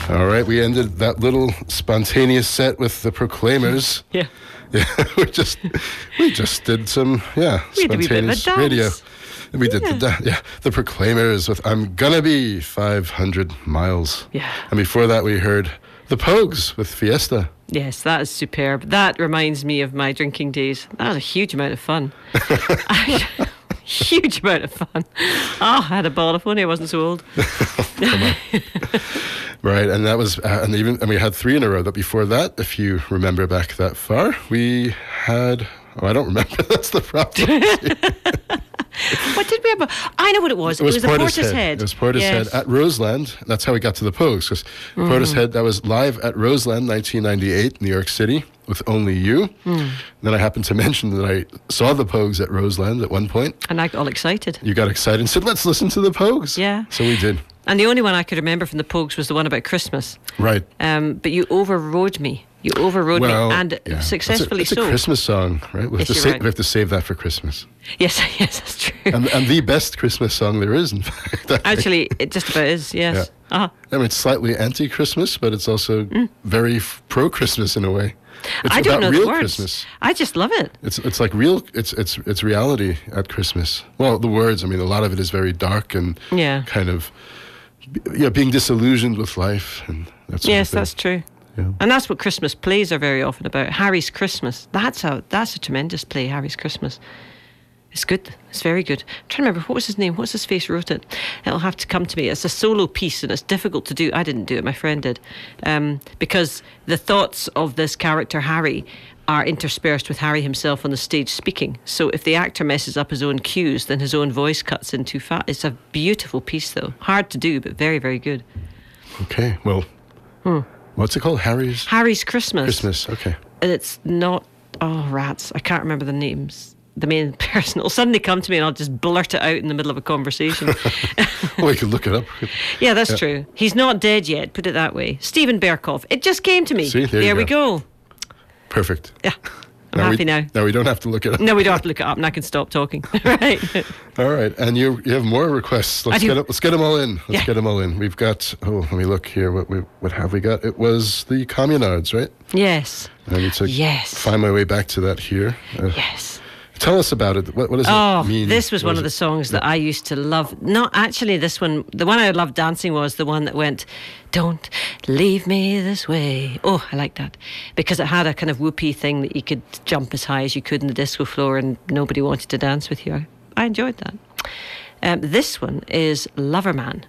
All right, we ended that little spontaneous set with the Proclaimers. Yeah. Yeah, we just did some We had a wee bit of a spontaneous dance. radio. We did the Proclaimers with "I'm Gonna Be 500 Miles." Yeah. And before that, we heard the Pogues with "Fiesta." Yes, that is superb. That reminds me of my drinking days. That was a huge amount of fun. Huge amount of fun. Oh, I had a ball if only I wasn't so old. Right, and that was, and we had three in a row. But before that, if you remember back that far, we had. Oh, I don't remember. That's the problem. What did we have? I know what it was. It was the Portishead. It was Portishead Yes. at Roseland. That's how we got to the Pogues. Because Portishead, that was live at Roseland, 1998, New York City, with Only You. Then I happened to mention that I saw the Pogues at Roseland at one point. And I got all excited. You got excited and said, "Let's listen to the Pogues." Yeah. So we did. And the only one I could remember from the Pogues was the one about Christmas. Right. But you overrode me. You overrode me, and yeah. successfully it's a so. Christmas song, right? We have, Yes, to you're right. we have to save that for Christmas. Yes, that's true. And the best Christmas song there is, in fact. I think. Actually, it just about is, yes. Yeah. I mean, it's slightly anti-Christmas, but it's also very pro-Christmas in a way. It's I don't about know real the words. Christmas. I just love it. It's like real. It's reality at Christmas. Well, the words. I mean, a lot of it is very dark and kind of being disillusioned with life and that sort Yes, of thing. that's true. Yeah. And that's what Christmas plays are very often about. Harry's Christmas. That's a tremendous play, Harry's Christmas. It's good. It's very good. I'm trying to remember, what was his name? What's his face wrote it? It'll have to come to me. It's a solo piece and it's difficult to do. I didn't do it, my friend did. Because the thoughts of this character, Harry, are interspersed with Harry himself on the stage speaking. So if the actor messes up his own cues, then his own voice cuts in too fast. It's a beautiful piece, though. Hard to do, but very, very good. Okay. Well, what's it called? Harry's Christmas. Christmas. Okay. And it's not, rats. I can't remember the names. The main person. It'll suddenly come to me and I'll just blurt it out in the middle of a conversation. Well, you could look it up. Yeah, that's true. He's not dead yet, put it that way. Stephen Berkoff. It just came to me. See, there we go. Perfect. Yeah. I'm happy now. Now we don't have to look it up. No, we don't have to look it up and I can stop talking. Right. All right. And you have more requests. Let's get them all in. Let's get them all in. We've got, let me look here. What have we got? It was the Communards, right? Yes. I need to find my way back to that here. Yes. Tell us about it. What does it mean? This was one of the songs that I used to love. Not actually this one. The one I loved dancing was the one that went, "Don't leave me this way." Oh, I like that. Because it had a kind of whoopee thing that you could jump as high as you could in the disco floor and nobody wanted to dance with you. I enjoyed that. This one is Loverman.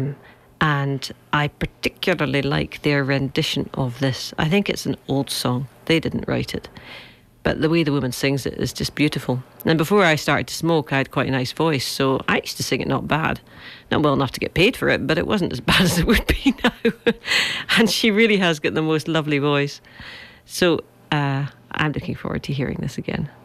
And I particularly like their rendition of this. I think it's an old song. They didn't write it. But the way the woman sings it is just beautiful. And before I started to smoke, I had quite a nice voice, so I used to sing it not bad. Not well enough to get paid for it, but it wasn't as bad as it would be now. And she really has got the most lovely voice. So I'm looking forward to hearing this again.